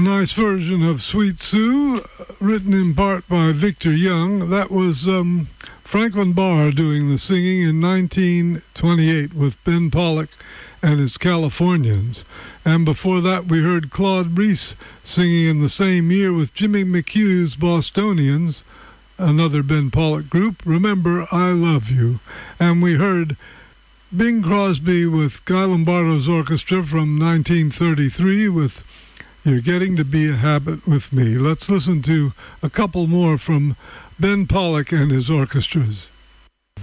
nice version of Sweet Sue, written in part by Victor Young. That was Franklin Barr doing the singing in 1928 with Ben Pollock and his Californians. And before that, we heard Claude Reese singing in the same year with Jimmy McHugh's Bostonians, another Ben Pollock group, Remember I Love You. And we heard Bing Crosby with Guy Lombardo's orchestra from 1933 with You're Getting to Be a Habit with Me. Let's listen to a couple more from Ben Pollock and his orchestras.